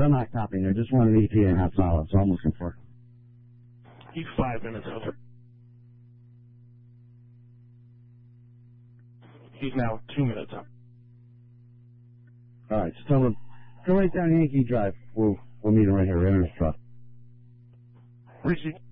I'm not copying. I just want an ETA and a half solid. That's all I'm looking for. He's 5 minutes over. He's now 2 minutes up. All right, so tell him, go right down Yankee Drive. We'll meet him right here, right in his truck. Reaching